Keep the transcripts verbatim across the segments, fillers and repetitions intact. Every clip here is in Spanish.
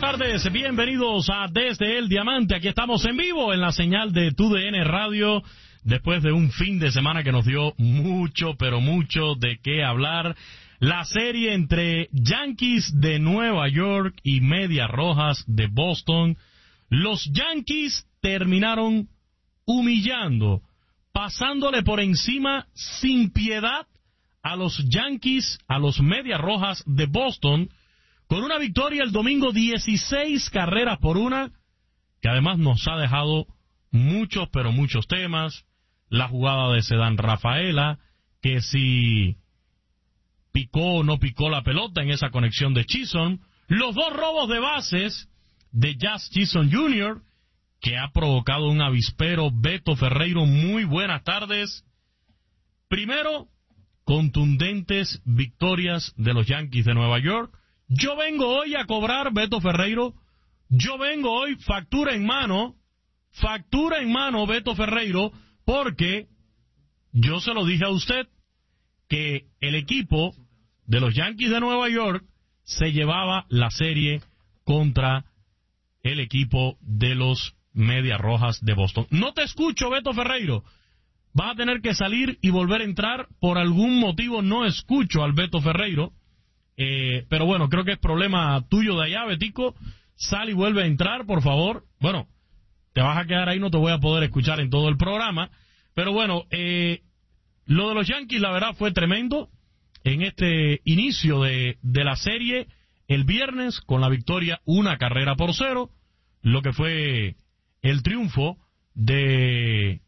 tardes, bienvenidos a Desde el Diamante. Aquí estamos en vivo en la señal de T U D N Radio, después de un fin de semana que nos dio mucho, pero mucho de qué hablar. La serie entre Yankees de Nueva York y Medias Rojas de Boston. Los Yankees terminaron humillando, pasándole por encima sin piedad a los Yankees, a los Medias Rojas de Boston, con una victoria el domingo, dieciséis carreras por una, que además nos ha dejado muchos, pero muchos temas. La jugada de Cedán Rafaela, que si picó o no picó la pelota en esa conexión de Chisholm. Los dos robos de bases de Jazz Chisholm junior, que ha provocado un avispero. Beto Ferreiro, muy buenas tardes. Primero, contundentes victorias de los Yankees de Nueva York. Yo vengo hoy a cobrar, Beto Ferreiro, yo vengo hoy factura en mano, factura en mano, Beto Ferreiro, porque yo se lo dije a usted que el equipo de los Yankees de Nueva York se llevaba la serie contra el equipo de los Medias Rojas de Boston. No te escucho, Beto Ferreiro. Vas a tener que salir y volver a entrar. Por algún motivo no escucho al Beto Ferreiro. Eh, pero bueno, creo que es problema tuyo de allá, Betico. Sal y vuelve a entrar, por favor. Bueno, te vas a quedar ahí, no te voy a poder escuchar en todo el programa. Pero bueno, eh, lo de los Yankees, la verdad, fue tremendo en este inicio de, de la serie el viernes, con la victoria una carrera por cero, lo que fue el triunfo de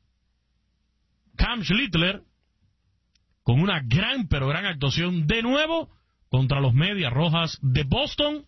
Cam Schlittler, con una gran, pero gran actuación de nuevo contra los Medias Rojas de Boston.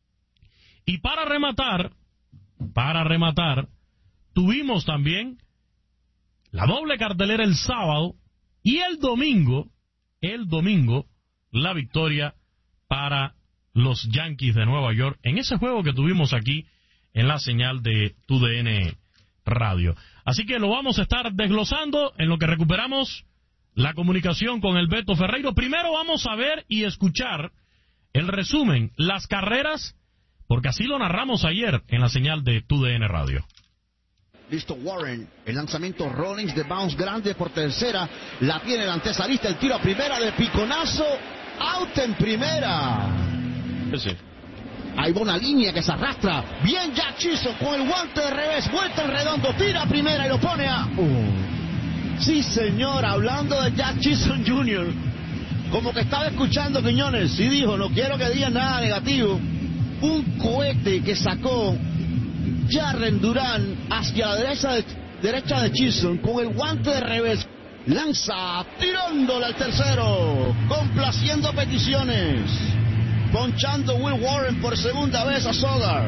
Y para rematar, para rematar, tuvimos también la doble cartelera el sábado y el domingo, el domingo, la victoria para los Yankees de Nueva York en ese juego que tuvimos aquí en la señal de T U D N Radio. Así que lo vamos a estar desglosando en lo que recuperamos la comunicación con el Beto Ferreiro. Primero vamos a ver y escuchar el resumen, las carreras, porque así lo narramos ayer en la señal de T U D N Radio. Listo Warren, el lanzamiento Rollins de bounce grande por tercera, la tiene el antesalista, el tiro a primera de piconazo, out en primera. Sí. Ahí va una línea que se arrastra, bien Jack Chisholm con el guante de revés, vuelta en redondo, tira a primera y lo pone a... Uh. Sí señor, hablando de Jack Chisholm junior, como que estaba escuchando Quiñones, y dijo, no quiero que digan nada negativo, un cohete que sacó Jarren Duran hacia la derecha de, derecha de Chisholm con el guante de revés, lanza tirándole al tercero, complaciendo peticiones, ponchando Will Warren por segunda vez a Sogar.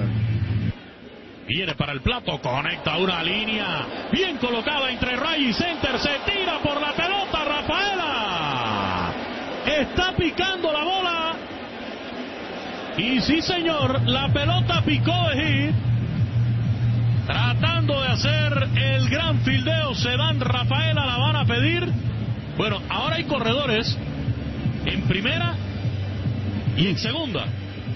Viene para el plato, conecta una línea bien colocada entre Ray y center, se tira por la pelota Rafaela, está picando la bola y sí señor, la pelota picó de hit, tratando de hacer el gran fildeo. Cedán Rafaela la van a pedir. Bueno, ahora hay corredores en primera y en segunda.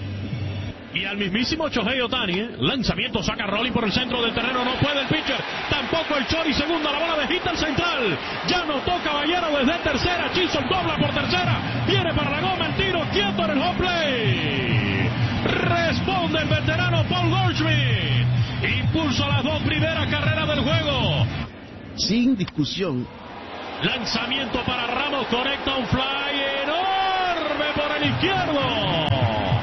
Y al mismísimo Shohei Ohtani, ¿eh? Lanzamiento, saca Rolling por el centro del terreno, no puede el pitcher, tampoco el Chori, segunda, la bola de hit al central, ya notó Caballero desde tercera, Chisholm dobla por tercera, viene para la goma, el tiro, quieto en el home play, responde el veterano Paul Goldschmidt, impulso a las dos primeras carreras del juego. Sin discusión. Lanzamiento para Ramos, conecta un fly enorme por el izquierdo.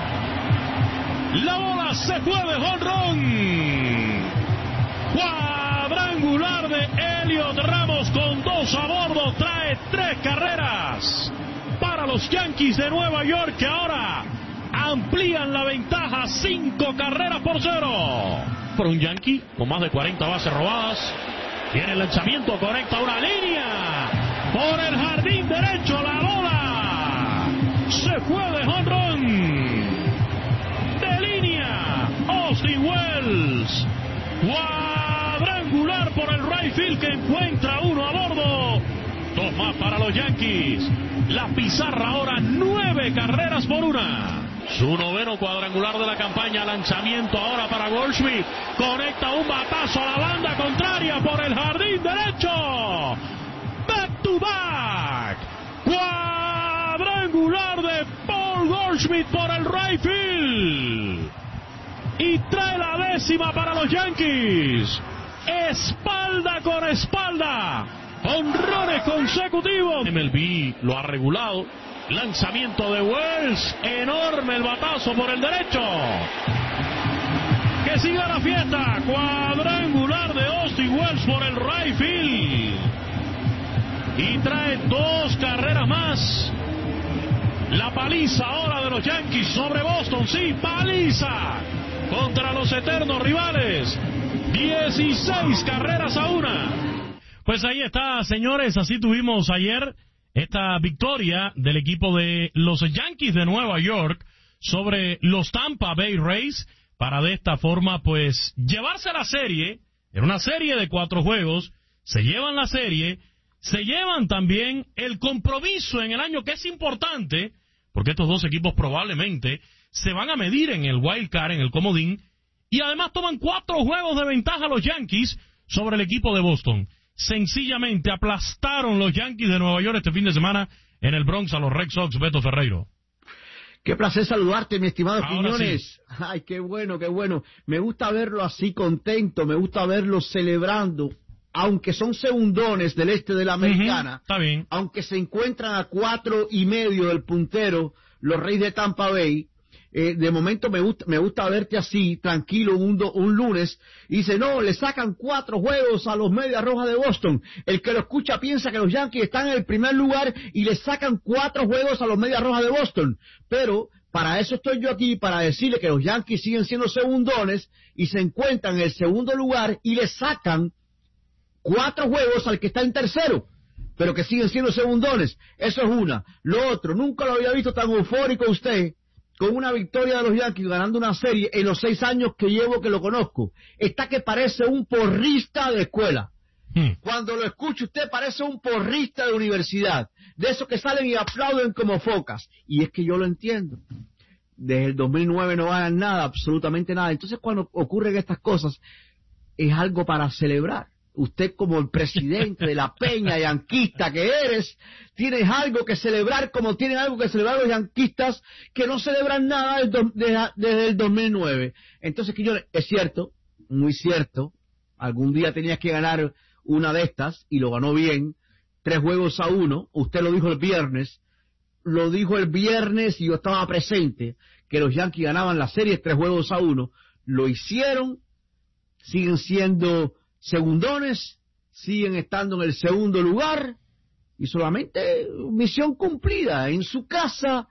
La bola se fue de jonrón. Cuadrangular de Elliot Ramos con dos a bordo. Trae tres carreras para los Yankees de Nueva York, que ahora amplían la ventaja, cinco carreras por cero. Por un Yankee con más de cuarenta bases robadas. Tiene el lanzamiento, conecta una línea por el jardín derecho. La bola se fue de jonrón. De línea, Austin Wells, cuadrangular por el right field, que encuentra uno a bordo. Dos más para los Yankees. La pizarra ahora nueve carreras por una. Su noveno cuadrangular de la campaña. Lanzamiento ahora para Goldschmidt. Conecta un batazo a la banda contraria por el jardín derecho. Back to back. Cuadrangular de Paul Goldschmidt por el right field. Y trae la décima para los Yankees. Espalda con espalda. Honrones consecutivos. M L B lo ha regulado. Lanzamiento de Wells. Enorme el batazo por el derecho. Que siga la fiesta. Cuadrangular de Austin Wells por el right field. Y trae dos carreras más. La paliza ahora de los Yankees sobre Boston. Sí, paliza contra los eternos rivales. dieciséis carreras a una. Pues ahí está, señores. Así tuvimos ayer esta victoria del equipo de los Yankees de Nueva York sobre los Tampa Bay Rays, para de esta forma pues llevarse la serie. En una serie de cuatro juegos se llevan la serie, se llevan también el compromiso en el año, que es importante porque estos dos equipos probablemente se van a medir en el wild card, en el comodín, y además toman cuatro juegos de ventaja los Yankees sobre el equipo de Boston. Sencillamente aplastaron los Yankees de Nueva York este fin de semana en el Bronx a los Red Sox. Beto Ferreiro. Qué placer saludarte, mi estimado Ahora Quiñones. Sí. Ay, qué bueno, qué bueno. Me gusta verlo así contento, me gusta verlo celebrando, aunque son segundones del este de la Americana. Uh-huh, está bien. Aunque se encuentran a cuatro y medio del puntero, los Reyes de Tampa Bay. Eh, de momento me gusta, me gusta verte así, tranquilo, un, do, un lunes, y dice, no, le sacan cuatro juegos a los Medias Rojas de Boston. El que lo escucha piensa que los Yankees están en el primer lugar y le sacan cuatro juegos a los Medias Rojas de Boston. Pero para eso estoy yo aquí, para decirle que los Yankees siguen siendo segundones y se encuentran en el segundo lugar y le sacan cuatro juegos al que está en tercero, pero que siguen siendo segundones. Eso es una. Lo otro, nunca lo había visto tan eufórico usted con una victoria de los Yankees ganando una serie en los seis años que llevo que lo conozco. Está que parece un porrista de escuela. Hmm. Cuando lo escucha usted parece un porrista de universidad, de esos que salen y aplauden como focas. Y es que yo lo entiendo. Desde el dos mil nueve no ganan nada, absolutamente nada. Entonces cuando ocurren estas cosas es algo para celebrar. Usted, como el presidente de la peña yanquista que eres, tienes algo que celebrar, como tienen algo que celebrar los yanquistas que no celebran nada desde el dos mil nueve. Entonces, que yo, es cierto, muy cierto, algún día tenías que ganar una de estas, y lo ganó bien, tres juegos a uno. Usted lo dijo el viernes, lo dijo el viernes y yo estaba presente, que los Yankees ganaban la serie tres juegos a uno. Lo hicieron, siguen siendo segundones, siguen estando en el segundo lugar, y solamente misión cumplida. En su casa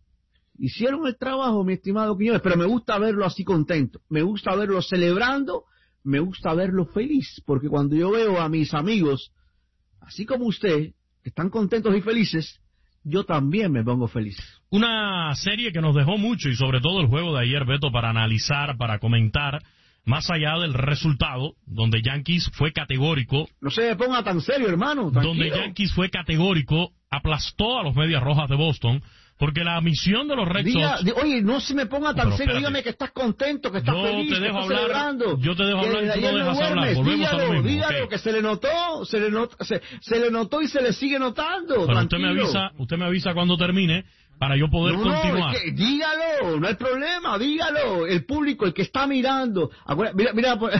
hicieron el trabajo, mi estimado Quiñones, pero me gusta verlo así contento, me gusta verlo celebrando, me gusta verlo feliz, porque cuando yo veo a mis amigos, así como usted, que están contentos y felices, yo también me pongo feliz. Una serie que nos dejó mucho, y sobre todo el juego de ayer, Beto, para analizar, para comentar, más allá del resultado, donde Yankees fue categórico. No se me ponga tan serio, hermano. Tranquilo. Donde Yankees fue categórico, aplastó a los Medias Rojas de Boston, porque la misión de los Red Diga, Sox... Oye, no se me ponga tan no, serio, espérate. Dígame que estás contento, que estás yo feliz, te dejo que estás hablar, celebrando. Yo te dejo hablar y tú no dejas no hablar. Volvemos dígalo, a lo mismo. Dígalo, Okay. que se le notó, se le, not, se, se le notó y se le sigue notando. Pero usted me avisa, usted me avisa cuando termine, para yo poder no, continuar. No, es que, dígalo, no hay problema, dígalo. El público, el que está mirando. Acuérdate, mira, mira. Pues,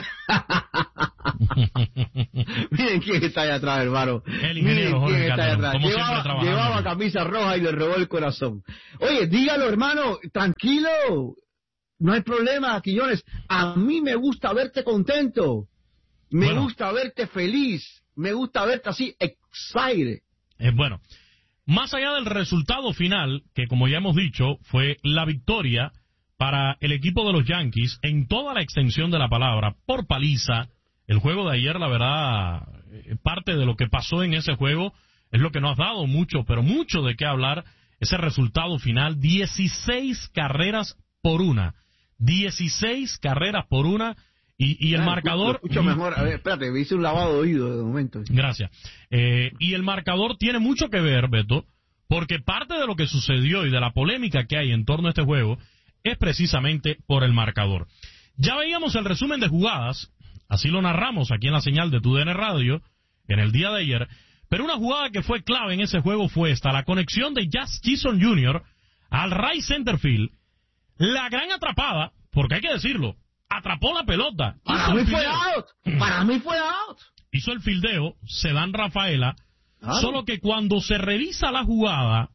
miren quién está allá atrás, hermano. El ingeniero Jorge quién está allá atrás. como llevaba, siempre trabajando. Llevaba camisa roja y le robó el corazón. Oye, dígalo, hermano, tranquilo. No hay problema, Quiñones. A mí me gusta verte contento. Me bueno, gusta verte feliz. Me gusta verte así, excited. Eh, bueno. Más allá del resultado final, que como ya hemos dicho, fue la victoria para el equipo de los Yankees en toda la extensión de la palabra, por paliza. El juego de ayer, la verdad, parte de lo que pasó en ese juego es lo que nos ha dado mucho, pero mucho de qué hablar. Ese resultado final, dieciséis carreras por una. dieciséis carreras por una. Y, y el ah, marcador... Mucho mejor. A ver, espérate, me hice un lavado de oído de momento. Gracias. Eh, y el marcador tiene mucho que ver, Beto, porque parte de lo que sucedió y de la polémica que hay en torno a este juego es precisamente por el marcador. Ya veíamos el resumen de jugadas, así lo narramos aquí en la señal de T U D N Radio en el día de ayer, pero una jugada que fue clave en ese juego fue esta, la conexión de Jazz Chisholm junior al right center field, la gran atrapada, porque hay que decirlo, atrapó la pelota. Para mí fue out, para mí fue out. Hizo el fildeo, se dan Rafaela, Claro. solo que cuando se revisa la jugada,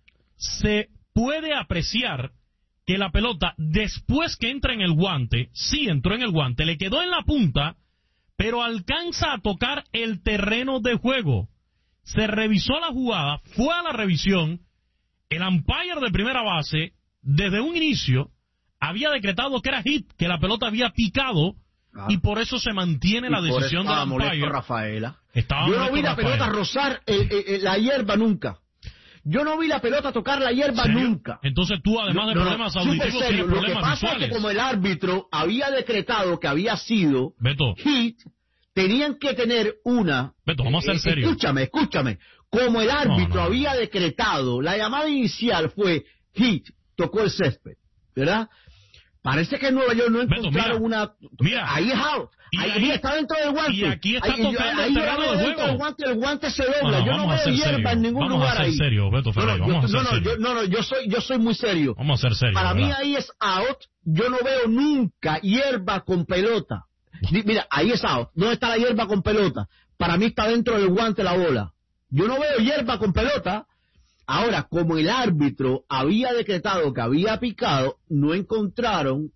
se puede apreciar que la pelota, después que entra en el guante, sí entró en el guante, le quedó en la punta, pero alcanza a tocar el terreno de juego. Se revisó la jugada, fue a la revisión, el umpire de primera base, desde un inicio, había decretado que era hit, que la pelota había picado, Claro. y por eso se mantiene Y la por decisión eso del estaba molesto umpire. Rafaela. Estaba Yo no molesto vi la Rafaela. pelota rozar eh, eh, eh, la hierba nunca. Yo no vi la pelota tocar la hierba ¿Serio? nunca. Entonces tú, además de No, no, problemas súper auditivos, serio. tienes Lo que problemas pasa visuales. es que como el árbitro había decretado que había sido Beto, hit, tenían que tener una... Beto, vamos a ser eh, serios. Escúchame, escúchame. Como el árbitro No, no, no. había decretado, la llamada inicial fue hit, tocó el césped, ¿verdad? Parece que en Nueva York no Beto, encontraron mira, una... mira. Ahí es out. Y Ahí, ahí- mira, está dentro del guante. y aquí está ahí, tocando ahí el yo terreno veo de dentro juego. del guante, el guante se dobla. No, no, yo no vamos a veo ser hierba serios. en ningún Vamos a lugar ser ahí. serios, Beto No, no, Ferreira, yo, vamos a ser no, no, serios. yo, no, no, yo soy, yo soy muy serio. Vamos a ser serios. Para mí ¿verdad? ahí es out. Yo no veo nunca hierba con pelota. Di- Mira, ahí es out. ¿Dónde está la hierba con pelota? Para mí está dentro del guante la bola. Yo no veo hierba con pelota. Ahora, como el árbitro había decretado que había picado, no encontraron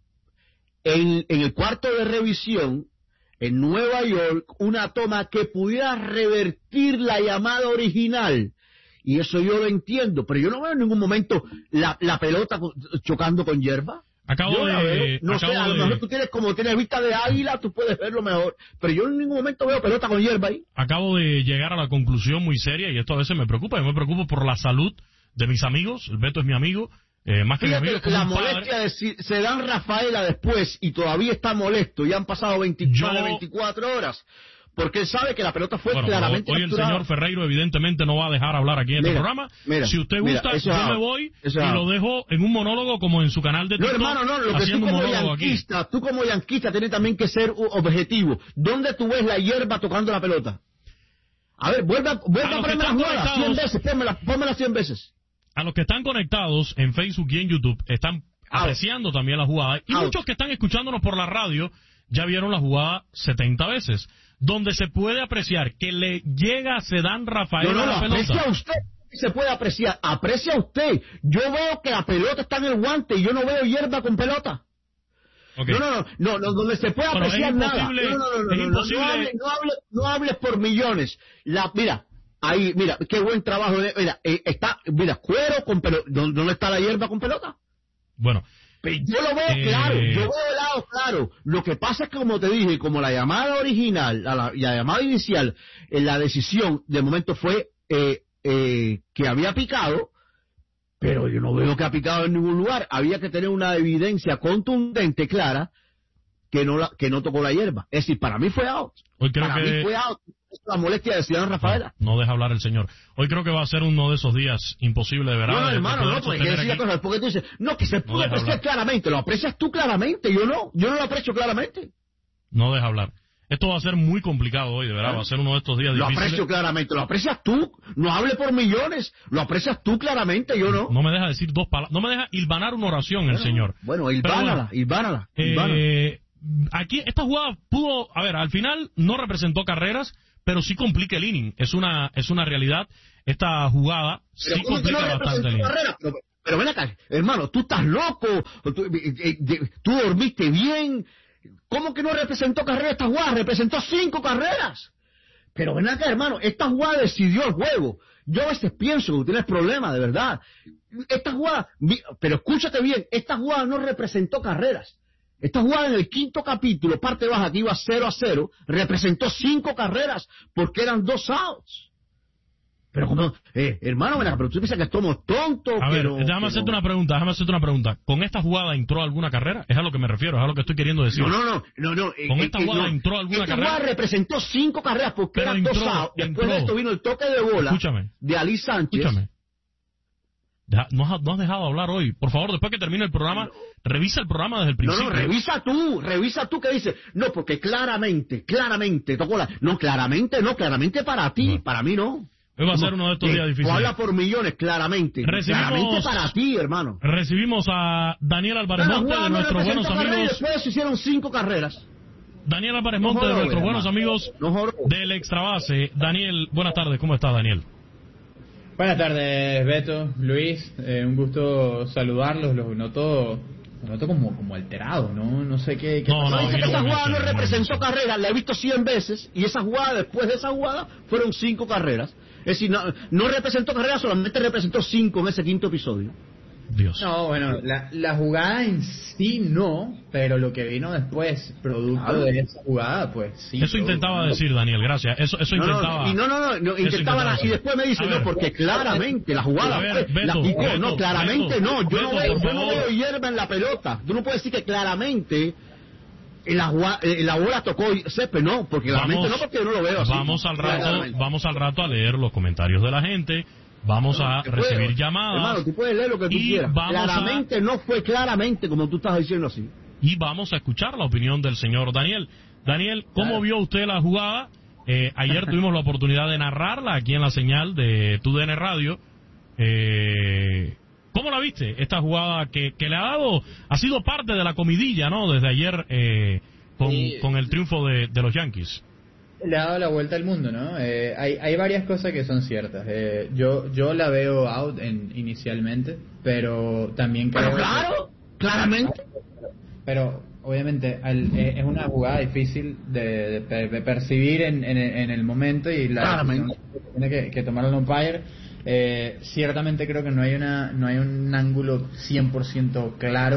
en, en el cuarto de revisión en Nueva York una toma que pudiera revertir la llamada original. Y eso yo lo entiendo, pero yo no veo en ningún momento la, la pelota co- chocando con hierba. Acabo Yo la de... veo, no acabo sé, a lo de- mejor tú tienes como tienes vista de águila, tú puedes verlo mejor, pero yo en ningún momento veo pelota con hierba ahí. Acabo de llegar a la conclusión muy seria, y esto a veces me preocupa. Yo me preocupo por la salud de mis amigos. El Beto es mi amigo, eh, más que mi amigo, Fíjate es como la un padre. molestia de si se dan Rafaela después y todavía está molesto, ya han pasado veinte, Yo- más de veinticuatro horas, porque él sabe que la pelota fue Bueno, claramente hoy el capturada. señor Ferreiro evidentemente no va a dejar hablar aquí en este Mira, programa. mira, Si usted mira, gusta, eso yo es me out. voy Eso es y lo out. dejo en un monólogo como en su canal de No, TikTok, hermano, no, lo que tú haciendo un como monólogo aquí. yanquista, tú como yanquista tienes también que ser u- objetivo. ¿Dónde tú ves la hierba tocando la pelota? A ver, vuelve a, vuelve A a los que ponerme la están jugada cien conectados. veces, pónmela, pónmela cien veces. A los que están conectados en Facebook y en YouTube, están apreciando también la jugada. Y Out. muchos que están escuchándonos por la radio ya vieron la jugada setenta veces, donde se puede apreciar que le llega a Sedán Rafael No, no, a lo la aprecia pelota. usted. Se puede apreciar. Aprecia usted. Yo veo que la pelota está en el guante y yo no veo hierba con pelota. Ok. No, no, no, no, no, donde se puede Bueno, es apreciar nada. imposible- No, no, no, no, es no, no, imposible- no, hable- no, hable- no hables por millones. La, mira, ahí, mira, qué buen trabajo. de- Mira, eh, está, mira, cuero con pelota. ¿Dónde dónde está la hierba con pelota? Bueno, Pero yo lo veo Eh, claro, yo veo el lado claro. Lo que pasa es que, como te dije, como la llamada original, la, la, la llamada inicial, eh, la decisión de momento fue eh, eh, que había picado, pero yo no veo que ha picado en ningún lugar. Había que tener una evidencia contundente, clara, que no la, que no tocó la hierba. Es decir, para mí fue out. hoy creo Para que... mí fue out. Es la molestia de Ciudad Rafaela. No, no deja hablar el señor. Hoy creo que va a ser uno de esos días imposible de verdad. No, no, de- de hermano, poder no, porque sostener decir la aquí. cosa, porque tú dices, no, que se No puede deja apreciar hablar. claramente. Lo aprecias tú claramente, yo no. Yo no lo aprecio claramente. No deja hablar. Esto va a ser muy complicado hoy, de verdad. Va a ser uno de estos días Lo difíciles. aprecio claramente, lo aprecias tú, no hable por millones, lo aprecias tú claramente, yo no. No me deja decir dos palabras, no me deja hilvanar una oración el señor. Bueno, Pero hilvánala, hilvánala, hilvánala. Eh, aquí esta jugada pudo, a ver, al final no representó carreras, pero sí complica el inning. Es una es una realidad. Esta jugada Pero sí ¿cómo que no complica bastante el representó inning. carrera? Pero, pero ven acá, hermano, tú estás loco, tú, eh, eh, de- tú dormiste bien. ¿Cómo que no representó carrera esta jugada? Representó cinco carreras. Pero ven acá, hermano, esta jugada decidió el juego. Yo a veces pienso que tú tienes problemas, de verdad. Esta jugada, vi- pero escúchate bien, esta jugada no representó carreras. Esta jugada en el quinto capítulo, parte baja, que iba cero a cero, representó cinco carreras porque eran dos outs. Pero como, eh, hermano, ven acá, pero tú piensas que somos tontos. A ver, pero, déjame pero- hacerte una pregunta, déjame hacerte una pregunta. ¿Con esta jugada entró alguna carrera? Es a lo que me refiero, es a lo que estoy queriendo decir. No, no, no, no, no. eh, ¿Con eh, esta eh, jugada no. entró alguna Esta carrera? jugada representó cinco carreras porque Pero eran dos entró, outs. Después entró. de esto vino el toque de bola Escúchame. de Ali Sánchez. Escúchame. Deja, no, has, no has dejado hablar hoy. Por favor, después que termine el programa, revisa el programa desde el principio. No, no, revisa tú, revisa tú que dices. No, porque claramente, claramente, tocó la... No, claramente, no, claramente para ti, no. Para mí no. Hoy va a ser uno de estos días difíciles. Habla por millones, claramente. Recibimos, claramente para ti, hermano. Recibimos a Daniel Álvarez Monte, de nuestros buenos amigos. Y después se hicieron cinco carreras. Daniel Álvarez Monte, no de nuestros buenos amigos no del Extrabase. Daniel, buenas tardes, ¿cómo estás, Daniel? Buenas tardes, Beto, Luis, eh, un gusto saludarlos, los noto, los noto como, como alterados, ¿no? No sé qué... qué no, no, dice que esa jugada no representó carrera, la he visto cien veces, y esa jugada, después de esa jugada, fueron cinco carreras. Es decir, no, no representó carrera, solamente representó cinco en ese quinto episodio. Dios. No, bueno, la, la jugada en sí no, pero lo que vino después, producto claro. de esa jugada, pues sí. Eso intentaba no. decir, Daniel, gracias. Eso, eso no, intentaba. No, y no, no, no, no intentaba, y después me dice, no, porque claramente la jugada, ver, Beto, la picó, Beto, no, claramente Beto, no, yo, Beto, no veo, yo no veo hierba en la pelota. Tú no puedes decir que claramente la, la bola tocó césped, no, porque claramente vamos, no, porque yo no lo veo así. Vamos al rato, vamos al rato a leer los comentarios de la gente. Vamos a recibir puedes, llamadas. Hermano, tú puedes leer lo que tú quieras. Claramente a, no fue claramente como tú estás diciendo así. Y vamos a escuchar la opinión del señor Daniel. Daniel, ¿cómo claro. vio usted la jugada? Eh, ayer tuvimos la oportunidad de narrarla aquí en la señal de T U D N Radio. Eh, ¿Cómo la viste? Esta jugada que, que le ha dado, ha sido parte de la comidilla, ¿no? Desde ayer eh, con, sí. con el triunfo de, de los Yankees. Le ha dado la vuelta al mundo, ¿no? Eh, hay, hay varias cosas que son ciertas. Eh, yo yo la veo out en, inicialmente, pero también creo... Pero claro, que, claramente. Pero obviamente al, eh, es una jugada difícil de, de, de percibir en, en, en el momento y la tiene que, que tomar el umpire. Eh, ciertamente creo que no hay una no hay un ángulo cien por ciento claro,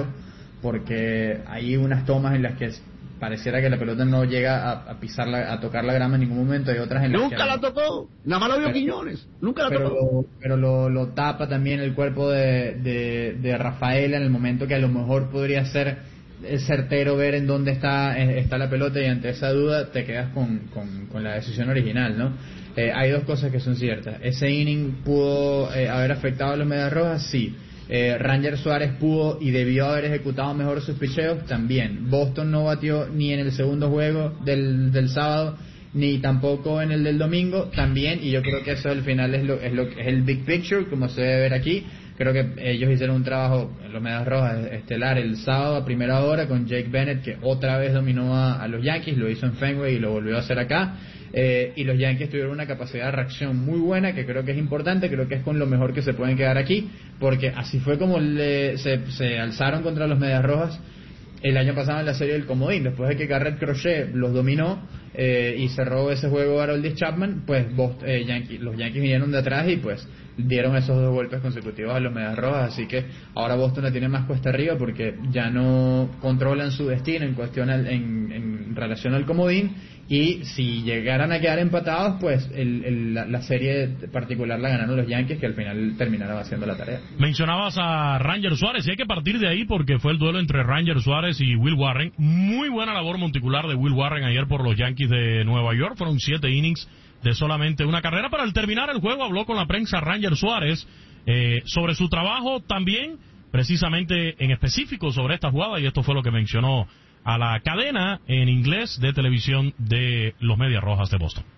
porque hay unas tomas en las que pareciera que la pelota no llega a, a pisar la, a tocar la grama en ningún momento. Hay otras en las nunca que la tocó, nada más lo vio Quiñones, nunca la pero, tocó. Pero lo, lo tapa también el cuerpo de, de, de Rafaela en el momento que a lo mejor podría ser certero ver en dónde está está la pelota, y ante esa duda te quedas con, con, con la decisión original, ¿no? Eh, hay dos cosas que son ciertas. Ese inning pudo eh, haber afectado a los Medias Rojas, sí. Eh, Ranger Suárez pudo y debió haber ejecutado mejor sus picheos, también. Boston no batió ni en el segundo juego del, del sábado, ni tampoco en el del domingo, también, y yo creo que eso al final es lo es lo es el big picture, como se debe ver aquí. Creo que ellos hicieron un trabajo en los Medias Rojas estelar el sábado a primera hora con Jake Bennett, que otra vez dominó a, a los Yankees, lo hizo en Fenway y lo volvió a hacer acá. Eh, y los Yankees tuvieron una capacidad de reacción muy buena, que creo que es importante, creo que es con lo mejor que se pueden quedar aquí, porque así fue como le, se, se alzaron contra los Medias Rojas el año pasado en la serie del comodín. Después de que Garrett Crochet los dominó eh, y cerró ese juego a Aroldis Chapman, pues vos, eh, Yankee, los Yankees vinieron de atrás y pues dieron esos dos golpes consecutivos a los Medias Rojas, así que ahora Boston la tiene más cuesta arriba porque ya no controlan su destino en cuestión al, en, en relación al comodín, y si llegaran a quedar empatados, pues el, el, la, la serie particular la ganaron los Yankees, que al final terminaron haciendo la tarea. Mencionabas a Ranger Suárez y hay que partir de ahí porque fue el duelo entre Ranger Suárez y Will Warren. Muy buena labor monticular de Will Warren ayer por los Yankees de Nueva York. Fueron siete innings de solamente una carrera. Para al terminar el juego habló con la prensa Ranger Suárez eh, sobre su trabajo también, precisamente en específico sobre esta jugada, y esto fue lo que mencionó a la cadena en inglés de televisión de los Medias Rojas de Boston.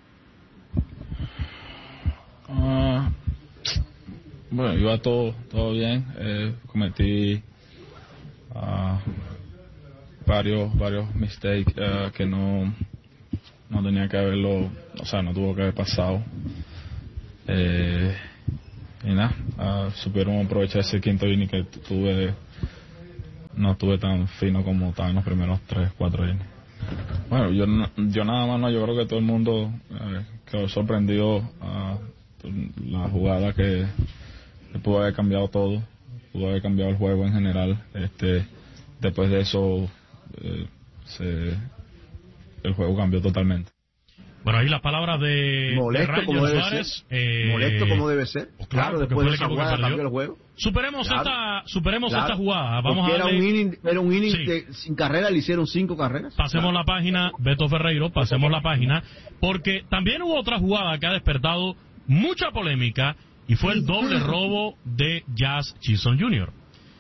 Uh, bueno, iba todo todo bien. Eh, cometí uh, varios varios mistakes uh, que no no tenía que haberlo, o sea, no tuvo que haber pasado. Eh, y nada, uh, supieron aprovechar ese quinto inning que tuve. No estuve tan fino como estaba en los primeros tres, cuatro innings. Bueno, yo yo nada más no, yo creo que todo el mundo eh, quedó sorprendido a uh, la jugada que, que pudo haber cambiado todo, pudo haber cambiado el juego en general. Este, después de eso, eh, se, el juego cambió totalmente. Bueno, ahí las palabras de, molesto de como debe Suárez. Ser. Eh, molesto como debe ser. Pues claro, claro, después de esa jugada cambió el juego. Superemos claro, esta superemos claro, esta jugada. Vamos a darle... era un inning, era un inning sí. que sin carrera le hicieron cinco carreras. Pasemos claro. la página, Beto Ferreiro, pasemos la página, porque también hubo otra jugada que ha despertado mucha polémica y fue el doble robo de Jazz Chisholm junior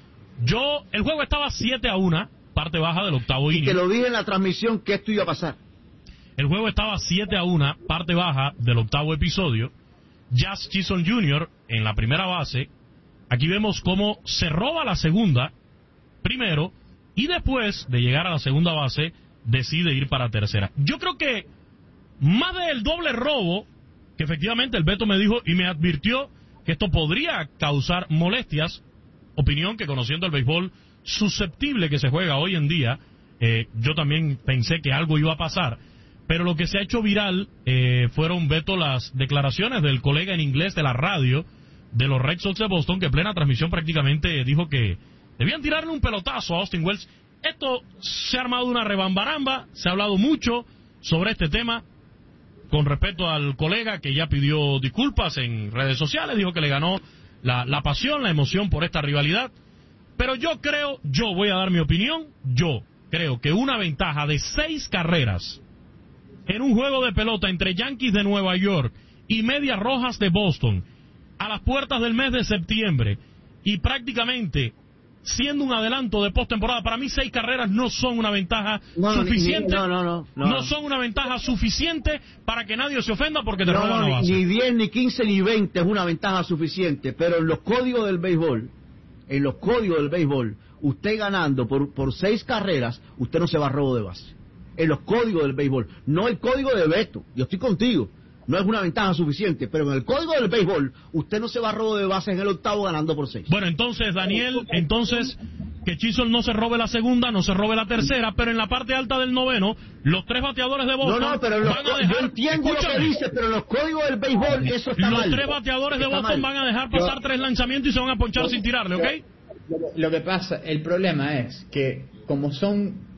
Yo, el juego estaba siete a uno, parte baja del octavo inning. Y te lo dije en la transmisión que esto iba a pasar. El juego estaba siete a uno, parte baja del octavo episodio. Jazz Chisholm junior en la primera base. Aquí vemos cómo se roba la segunda primero y después de llegar a la segunda base decide ir para tercera. Yo creo que más del doble robo, que efectivamente el Beto me dijo y me advirtió que esto podría causar molestias, opinión que conociendo el béisbol susceptible que se juega hoy en día, eh, yo también pensé que algo iba a pasar. Pero lo que se ha hecho viral eh, fueron, Beto, las declaraciones del colega en inglés de la radio de los Red Sox de Boston, que en plena transmisión prácticamente dijo que debían tirarle un pelotazo a Austin Wells. Esto se ha armado una rebambaramba, se ha hablado mucho sobre este tema, con respecto al colega que ya pidió disculpas en redes sociales, dijo que le ganó la, la pasión, la emoción por esta rivalidad. Pero yo creo, yo voy a dar mi opinión, yo creo que una ventaja de seis carreras en un juego de pelota entre Yankees de Nueva York y Medias Rojas de Boston, a las puertas del mes de septiembre, y prácticamente siendo un adelanto de postemporada, para mí seis carreras no son una ventaja no, suficiente. Ni, no, no, no, no. No son una ventaja suficiente para que nadie se ofenda porque te no, roban no, la base. Ni diez, ni quince, ni veinte es una ventaja suficiente, pero en los códigos del béisbol, en los códigos del béisbol, usted ganando por, por seis carreras, usted no se va a robo de base. En los códigos del béisbol, no el código de Beto, yo estoy contigo, no es una ventaja suficiente, pero en el código del béisbol, usted no se va a robo de base en el octavo ganando por seis. Bueno, entonces, Daniel, entonces, que Chisholm no se robe la segunda, no se robe la tercera, pero en la parte alta del noveno, los tres bateadores de Boston no, no, pero los, van a dejar... yo entiendo lo que dice, pero en los códigos del béisbol eso está los mal. Los tres bateadores de está Boston mal. van a dejar pasar yo, tres lanzamientos y se van a ponchar yo, sin tirarle, ¿ok? Yo, lo que pasa, el problema es que como son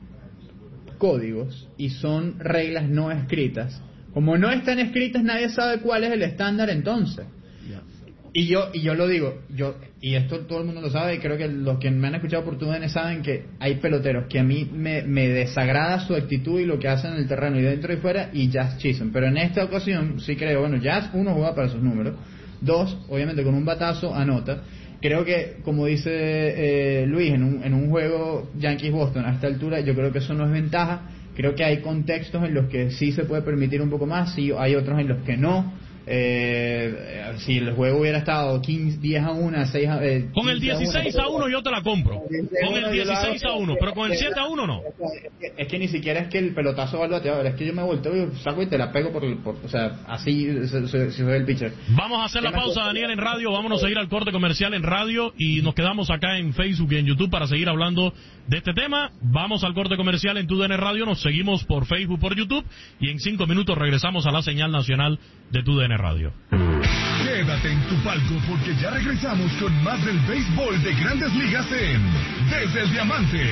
códigos y son reglas no escritas, como no están escritas nadie sabe cuál es el estándar entonces. Yeah. Y yo y yo lo digo, yo y esto todo el mundo lo sabe, y creo que los que me han escuchado por T U D N saben que hay peloteros que a mí me, me desagrada su actitud y lo que hacen en el terreno y dentro y fuera, y Jazz Chisholm, pero en esta ocasión sí creo, bueno, Jazz uno juega para sus números, dos, obviamente con un batazo anota. Creo que, como dice eh, Luis, en un, en un juego Yankees-Boston a esta altura, yo creo que eso no es ventaja. Creo que hay contextos en los que sí se puede permitir un poco más, sí hay otros en los que no. Eh, si el juego hubiera estado quince, diez a uno, seis a, eh, con el dieciséis a uno yo te la compro, con el dieciséis a uno, pero con el siete a uno no. Es que, es que ni siquiera es que el pelotazo va al bateador, es que yo me volteo y saco y te la pego por, por o sea, así si soy el pitcher. Vamos a hacer la pausa, Daniel, en radio, vámonos a ir al corte comercial en radio y nos quedamos acá en Facebook y en YouTube para seguir hablando de este tema. Vamos al corte comercial en T U D N Radio, nos seguimos por Facebook, por YouTube, y en cinco minutos regresamos a la señal nacional de T U D N Radio. Quédate en tu palco porque ya regresamos con más del béisbol de Grandes Ligas en Desde el Diamante.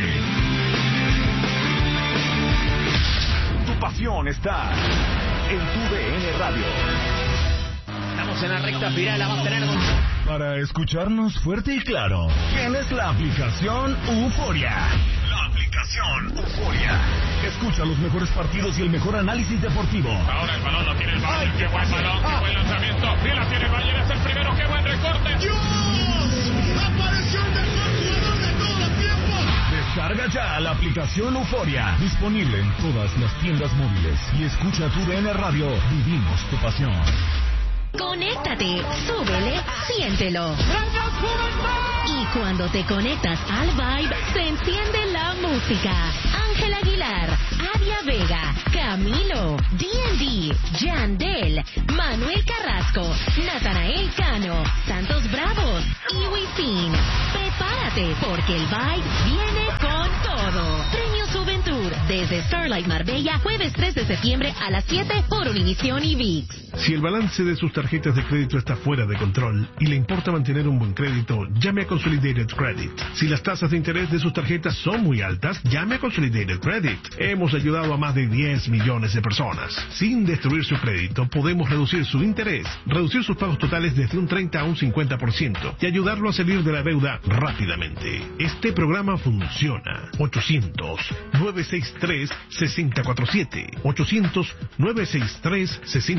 Tu pasión está en T U D N Radio. Estamos en la recta final, la vamos a tener con... Para escucharnos fuerte y claro, tienes la aplicación Euforia. La aplicación Euforia. Escucha los mejores partidos y el mejor análisis deportivo. Ahora el balón lo tiene el Bayern. Qué buen balón, qué buen lanzamiento. Y la tiene el Bayern, es el primero. Qué buen recorte. ¡Dios! ¡Apareció el mejor jugador de todo el tiempo! Descarga ya la aplicación Euforia. Disponible en todas las tiendas móviles. Y escucha T U D N Radio. Vivimos tu pasión. Conéctate, súbele, siéntelo. Y cuando te conectas al Vibe, se enciende la música. Ángel Aguilar, Adia Vega, Camilo, D and D, Yandel, Manuel Carrasco, Natanael Cano, Santos Bravos y Wisin. Prepárate, porque el Vibe viene con todo. Premios Juventud, desde Starlight Marbella, jueves tres de septiembre a las siete por Univisión y V I X. Si el balance de sus tarjetas de crédito está fuera de control y le importa mantener un buen crédito, llame a Consolidated Credit. Si las tasas de interés de sus tarjetas son muy altas, llame a Consolidated Credit. Hemos ayudado a más de diez millones de personas. Sin destruir su crédito, podemos reducir su interés, reducir sus pagos totales desde un treinta a un cincuenta por ciento y ayudarlo a salir de la deuda rápidamente. Este programa funciona. ochocientos, nueve seis tres, seis cero cuatro siete. ochocientos, nueve seis tres, seis cero cuatro siete.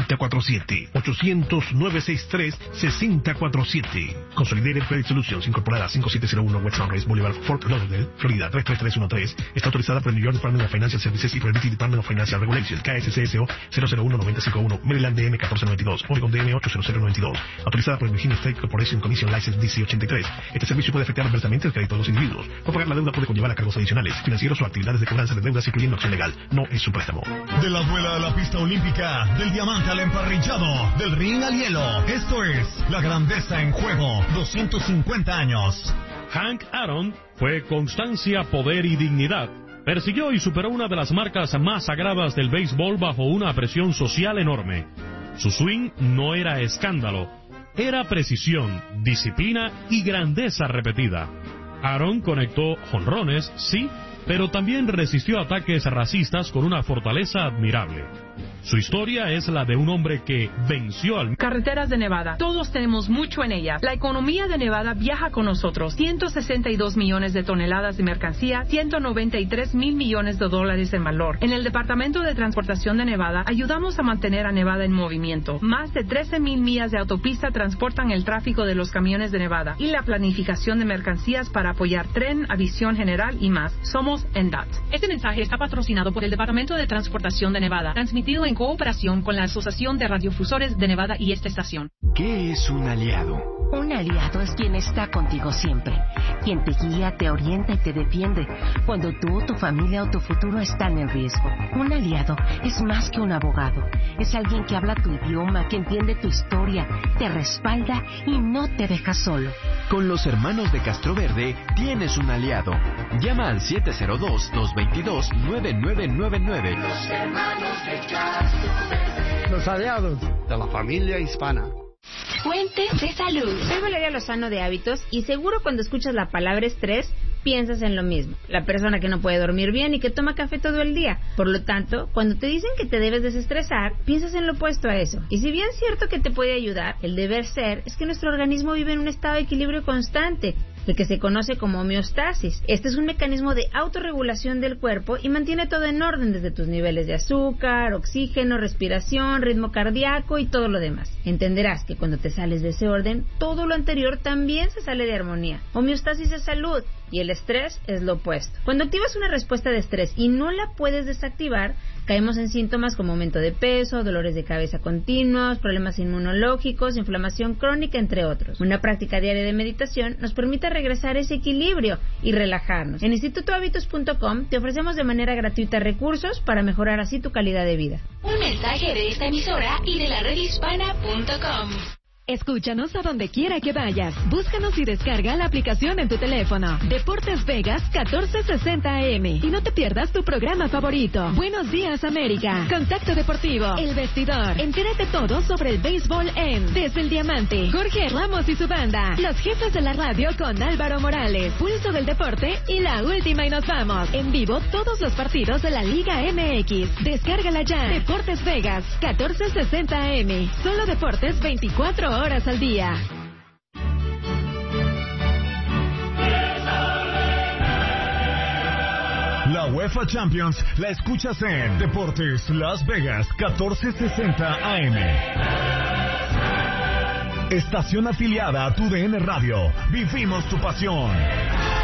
siete, ochocientos, nueve seis tres, seis cero cuatro siete. Consolidated Credit Solutions, incorporada cinco siete cero uno West Sunrise Boulevard, Fort Lauderdale, Florida tres tres tres uno tres. Está autorizada por el New York Department of Financial Services y por el D C Department of Financial Regulations, K S C S O cero cero uno nueve cinco uno, Maryland D M catorce noventa y dos, Oregon D M ocho cero cero noventa y dos. Autorizada por el Virginia State Corporation Commission License D C ochenta y tres. Este servicio puede afectar adversamente el crédito de los individuos. No pagar la deuda puede conllevar a cargos adicionales, financieros o actividades de cobranza de deudas, incluyendo acción legal. No es su préstamo. De la duela a la pista olímpica, del diamante al emparrillado, del ring al hielo. Esto es la grandeza en juego. doscientos cincuenta años. Hank Aaron fue constancia, poder y dignidad. Persiguió y superó una de las marcas más sagradas del béisbol bajo una presión social enorme. Su swing no era escándalo, era precisión, disciplina y grandeza repetida. Aaron conectó jonrones, sí, pero también resistió ataques racistas con una fortaleza admirable. Su historia es la de un hombre que venció al... Carreteras de Nevada. Todos tenemos mucho en ellas. La economía de Nevada viaja con nosotros. ciento sesenta y dos millones de toneladas de mercancía, ciento noventa y tres mil millones de dólares en valor. En el Departamento de Transportación de Nevada ayudamos a mantener a Nevada en movimiento. Más de trece mil millas de autopista transportan el tráfico de los camiones de Nevada y la planificación de mercancías para apoyar tren, aviación general y más. Somos N D O T. Este mensaje está patrocinado por el Departamento de Transportación de Nevada, transmitido en cooperación con la Asociación de Radiodifusores de Nevada y esta estación. ¿Qué es un aliado? Un aliado es quien está contigo siempre, quien te guía, te orienta y te defiende cuando tú, tu familia o tu futuro están en riesgo. Un aliado es más que un abogado, es alguien que habla tu idioma, que entiende tu historia, te respalda y no te deja solo. Con los hermanos de Castroverde tienes un aliado. Llama al siete cero dos, dos dos dos, nueve nueve nueve nueve. Los hermanos de Castroverde. Los aliados de la familia hispana. Fuentes de salud. Soy Valeria Lozano de Hábitos y seguro cuando escuchas la palabra estrés piensas en lo mismo. La persona que no puede dormir bien y que toma café todo el día. Por lo tanto, cuando te dicen que te debes desestresar, piensas en lo opuesto a eso. Y si bien es cierto que te puede ayudar, el deber ser es que nuestro organismo vive en un estado de equilibrio constante, el que se conoce como homeostasis. Este es un mecanismo de autorregulación del cuerpo y mantiene todo en orden desde tus niveles de azúcar, oxígeno, respiración, ritmo cardíaco y todo lo demás. Entenderás que cuando te sales de ese orden, todo lo anterior también se sale de armonía. Homeostasis es salud y el estrés es lo opuesto. Cuando activas una respuesta de estrés y no la puedes desactivar, caemos en síntomas como aumento de peso, dolores de cabeza continuos, problemas inmunológicos, inflamación crónica, entre otros. Una práctica diaria de meditación nos permite regresar a ese equilibrio y relajarnos. En instituto hábitos punto com te ofrecemos de manera gratuita recursos para mejorar así tu calidad de vida. Un mensaje de esta emisora y de la red hispana punto com. Escúchanos a donde quiera que vayas. Búscanos y descarga la aplicación en tu teléfono. Deportes Vegas catorce sesenta A M. Y no te pierdas tu programa favorito. Buenos días, América. Contacto Deportivo. El Vestidor. Entérate todo sobre el béisbol en Desde el Diamante. Jorge Ramos y su banda. Los jefes de la radio con Álvaro Morales. Pulso del Deporte y la última y nos vamos. En vivo todos los partidos de la Liga M X. Descárgala ya. Deportes Vegas catorce sesenta A M. Solo deportes veinticuatro horas al día. La UEFA Champions la escuchas en Deportes Las Vegas catorce sesenta A M. Estación afiliada a tu D N Radio. Vivimos tu pasión.